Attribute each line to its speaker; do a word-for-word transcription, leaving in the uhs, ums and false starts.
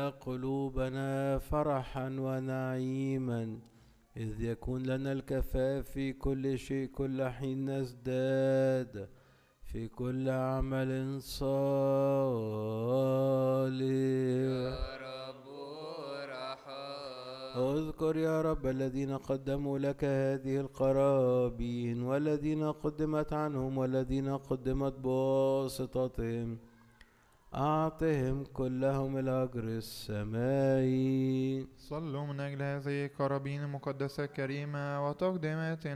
Speaker 1: قلوبنا فرحا ونعيما، إذ يكون لنا الكفاف في كل شيء كل حين نزداد في كل عمل صالح. اذكر يا رب الذين قدموا لك هذه القرابين والذين قدمت عنهم والذين قدمت بواسطتهم، أعطهم كلهم الأجر السمائي.
Speaker 2: صلوا من أجل هذه القرابين المقدسة الكريمة وتقديمات